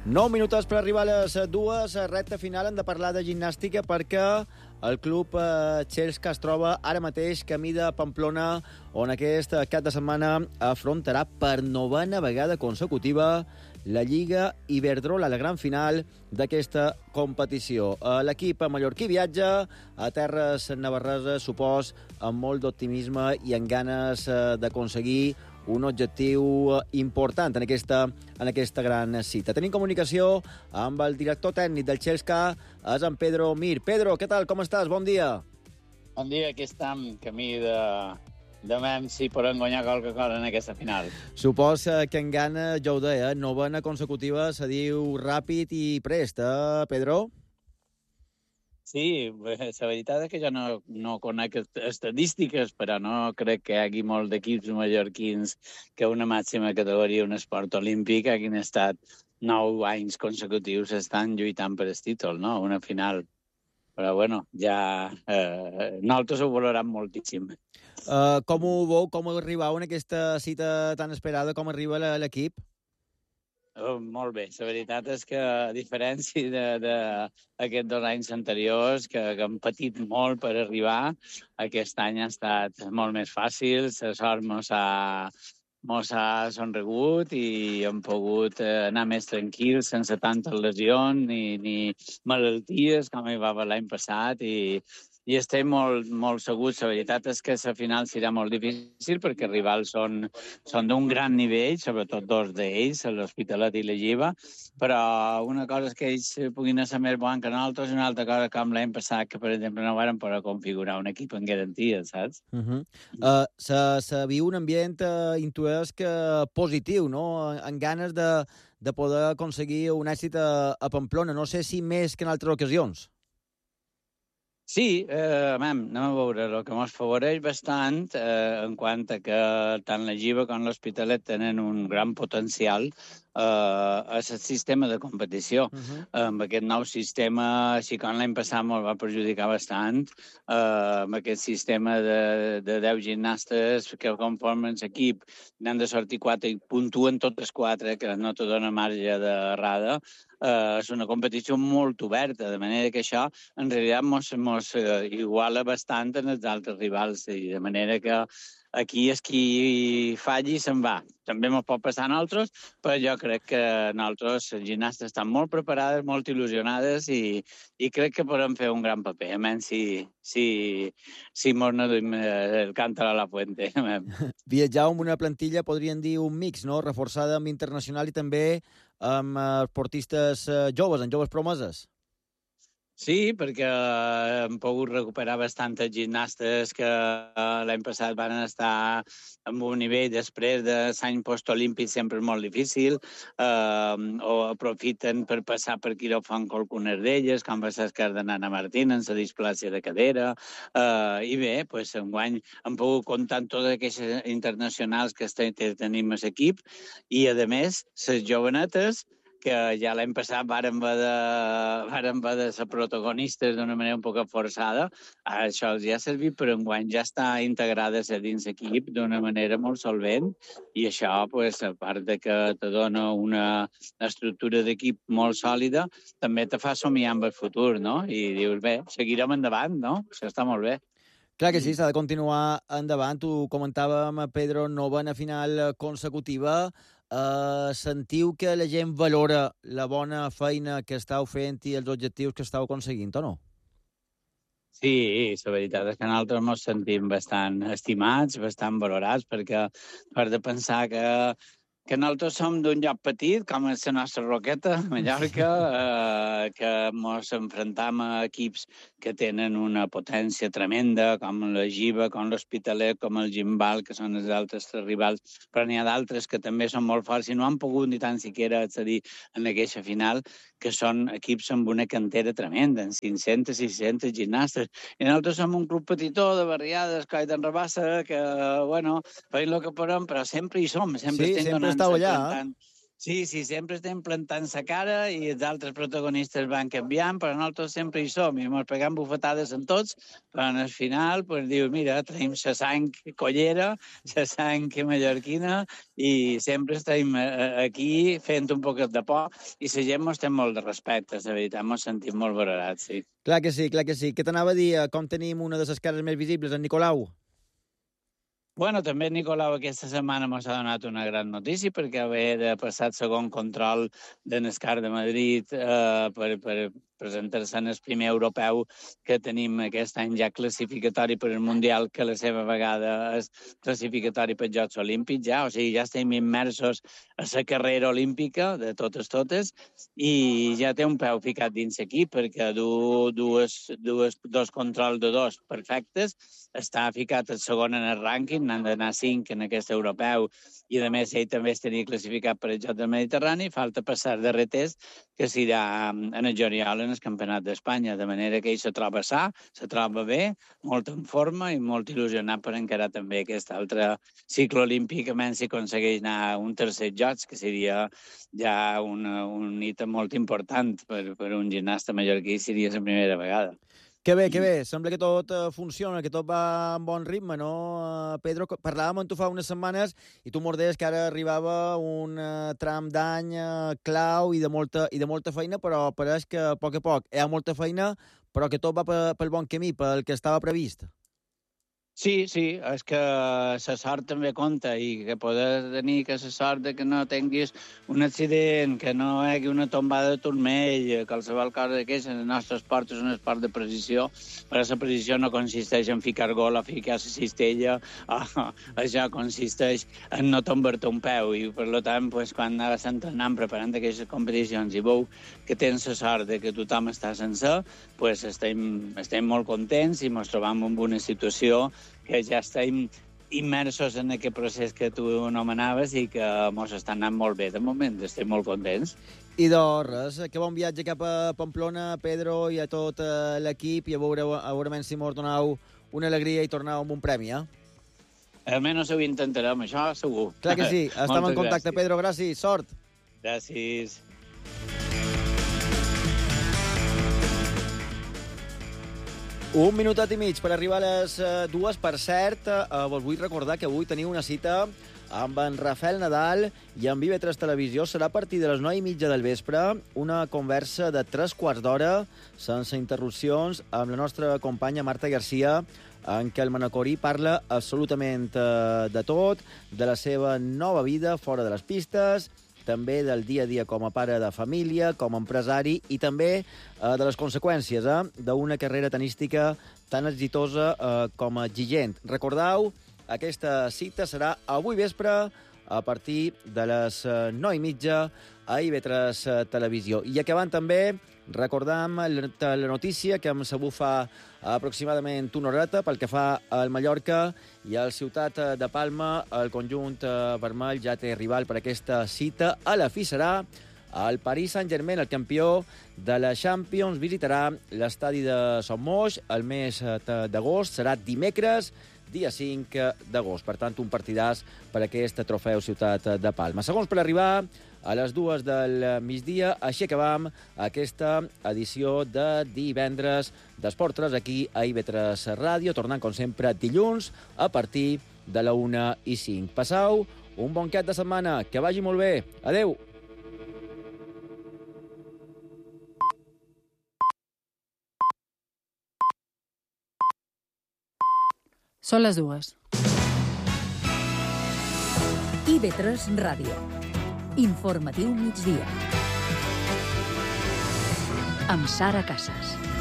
9 minuts per arribar a les 2, recta final. Hem de parlar de gimnàstica perquè el club Txelska es troba ara mateix camí de Pamplona, on aquest cap de setmana afrontarà per 9a vegada consecutiva la Lliga Iberdrola, la gran final d'aquesta competició. L'equip mallorquí viatja a terres navarreses, supos, amb molt d'optimisme i amb ganes d'aconseguir un objectiu important en aquesta gran cita. Tenim comunicació amb el director tècnic del Txelska, és en Pedro Mir. Pedro, què tal? Com estàs? Bon dia. Bon dia, aquí estem, camí de veure si podem guanyar qualque cosa en aquesta final. Supos que en gana, ja ho deia, 9a consecutiva se diu ràpid i prest, Pedro? Sí, la veritat és que jo no conec estadístiques, però no crec que hi hagi molts d'equips mallorquins que una màxima categoria, un esport olímpic, hagin estat 9 anys consecutius estan lluitant per el títol, no? Una final. Però, bueno, ja nosaltres ho valorem moltíssim. Com ho veu, com arribau en aquesta cita tan esperada, com arriba l'equip? Molt bé. La veritat és que, a diferència d'aquests 2 anys anteriors, que hem patit molt per arribar, aquest any ha estat molt més fàcil, la sort mos ha sonregut i hem pogut anar més tranquils, sense tantes lesions ni malalties, com hi va haver l'any passat, i estem molt segurs. La veritat és que la final serà molt difícil perquè els rivals són d'un gran nivell, sobretot 2 d'ells, l'Hospitalet i la Lliva, però una cosa és que ells puguin ser més bons que nosaltres i una altra cosa com l'any passat, que per exemple no varen poder configurar un equip en garantia, saps? Se viu un ambient intueix que positiu, no? En ganes de poder aconseguir un èxit a Pamplona. No sé si més que en altres ocasions. Sí, anem a veure. El que ens favoreix bastant en quant a que tant la Lliva com l'Hospitalet tenen un gran potencial és el sistema de competició. Amb aquest nou sistema, així com l'any passat ens va perjudicar bastant, amb aquest sistema de 10 gimnastes que conformen l'equip, n'han de sortir 4 i puntuen totes 4, que no te dona marge d'errada. És una competició molt oberta, de manera que això en realitat mos iguala bastant en els altres rivals, i de manera que aquí és qui falli se'n va. També mos pot passar a nosaltres, però jo crec que nosaltres, els gimnastes, estan molt preparades, molt il·lusionades i crec que podem fer un gran paper, a menys si mos no duim el càntar a la fuente. Viatjar amb una plantilla, podríem dir un mix, no? Reforçada amb internacional i també amb esportistes joves, amb joves promeses. Sí, perquè hem pogut recuperar bastants gimnastes que l'any passat van estar en un nivell després de l'any postolímpic sempre molt difícil, o aprofiten per passar per quiròfan qualcunes d'elles, com va ser el cas d'Anna Martín en la displàcia de cadera, i bé, pues, enguany hem pogut comptar amb totes aquestes internacionals que tenim a l'equip, i a més, les jovenetes, que ja l'any passat varen haver de ser protagonistes d'una manera un poc forçada, això els ha servit, però enguany ja està integrada dins l'equip d'una manera molt solvent, i això, pues, a part de que te dona una estructura d'equip molt sòlida, també te fa somiar amb el futur, no? I dius, bé, seguirem endavant, no? Això està molt bé. Clar que sí, s'ha de continuar endavant. Ho comentàvem, Pedro, 9a final consecutiva. Sentiu que la gent valora la bona feina que estàu fent i els objectius que estàu aconseguint, o no? Sí, la veritat és que nosaltres ens sentim bastant estimats, bastant valorats, perquè has de pensar que nosaltres som d'un lloc petit, com és la nostra Roqueta, Mallorca, que ens enfrontam a equips que tenen una potència tremenda, com la Giva, com l'Hospitalet, com el Gimbal, que són els altres rivals, però n'hi ha d'altres que també són molt forts i no han pogut ni tan siquiera accedir en aquesta final, que són equips amb una cantera tremenda, en 500, 600 gimnastes. I nosaltres som un club petitó de barriades, Coll d'en Rabassa, que, bueno, feim el que podem, però sempre hi som, sempre estem donant estàu allà. Sí, sempre estem plantant la cara i els altres protagonistes van canviant, però nosaltres sempre hi som i ens pegam bufetades en tots, però al final pues, diu, mira, tenim la sang collera, la sang mallorquina i sempre estem aquí fent un poquet de por i la gent mos té molt de respecte, la veritat, mos sentim molt valorats, sí. Clar que sí, clar que sí. Què t'anava a dir? Com tenim una de les cares més visibles, en Nicolau? Bueno, també Nicolau aquesta setmana ens ha donat una gran notícia perquè haver de passar el segon control de Nescar de Madrid per presentar-se en el primer europeu que tenim aquest any ja classificatori per al Mundial, que la seva vegada és classificatori per als Jocs Olímpics ja, o sigui, ja estem immersos a la carrera olímpica de totes i ja té un peu ficat dins aquí perquè dos controls de dos perfectes, està ficat el segon en el rànquing, n'han d'anar 5 en aquest europeu i a més ell també estaria classificat per el Joc del Mediterrani, falta passar de retest que serà en el juliol en el Campionat d'Espanya, de manera que ell se troba sa, se troba bé, molt en forma i molt il·lusionat per encarar també aquest altre cicle olímpic, a menys si aconsegueix anar a un tercer Jocs, que seria ja un hit molt important per un gimnasta mallorquí, seria la primera vegada. Que bé. Sembla que tot funciona, que tot va en bon ritme, no, Pedro? Parlàvem amb tu fa unes setmanes i tu mordes que ara arribava un tram d'any clau i de molta feina, però pareix que a poc hi ha molta feina, però que tot va pel bon camí, pel que estava previst. Sí, és que la sort també compta i que poder tenir que la sort de que no tinguis un accident, que no hi hagi una tombada de turmell, qualsevol cosa d'aquesta. El nostre esport és un esport de precisió, però la precisió no consisteix en ficar gol o ficar la cistella, això consisteix en no tombar-te un peu i per tant, pues, quan anaves entrenant preparant aquestes competicions i veu que tens la sort de que tothom està sencer, pues, estem molt contents i ens trobam en una situació que ja estem immersos en aquest procés que tu anomenaves i que ens està anant molt bé de moment, estem molt contents. I doncs res, que bon viatge cap a Pamplona, Pedro, i a tot l'equip, i a veure si mos donau una alegria i tornau amb un premi, eh? Almenys ho intentarem, això segur. Clar que sí, estem en contacte, gràcies. Pedro, gràcies, sort. Gràcies. Un minutet i mig per arribar a les 2. Per cert, vos vull recordar que avui teniu una cita amb en Rafael Nadal i amb IB3 Televisió. Serà a partir de les 9:30 del vespre, una conversa de 3 quarts d'hora, sense interrupcions, amb la nostra companya Marta Garcia, en què el manacorí parla absolutament de tot, de la seva nova vida fora de les pistes, també del dia a dia com a pare de família, com a empresari i també de les conseqüències d'una carrera tenística tan exitosa com exigent. Recordeu, aquesta cita serà avui vespre a partir de les 9:30 a IB3 Televisió. I acabant també, recordam la notícia que hem sabut fa aproximadament una horeta pel que fa al Mallorca i al Ciutat de Palma. El conjunt vermell ja té rival per aquesta cita. A la fi serà el Paris Saint-Germain, el campió de la Champions, visitarà l'estadi de Son Moix el mes d'agost. Serà dimecres, dia 5 d'agost. Per tant, un partidàs per aquest trofeu Ciutat de Palma. Segons per arribar a les 2 del migdia, així acabam aquesta edició de divendres d'Esport 3 aquí a IB3 Ràdio, tornant, com sempre, dilluns a partir de la 1:05. Passau un bon cap de setmana, que vagi molt bé. Adeu! Són les 2. IB3 Ràdio. Informatiu migdia. Amb Sara Casas.